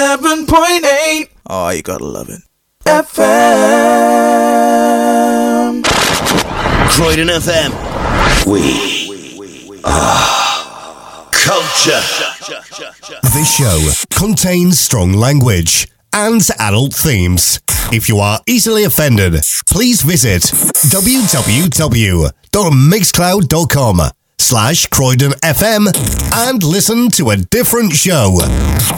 107.8. Oh, you gotta love it. FM. Croydon FM. We are culture. This show contains strong language and adult themes. If you are easily offended, please visit www.mixcloud.com/Croydon FM and listen to a different show.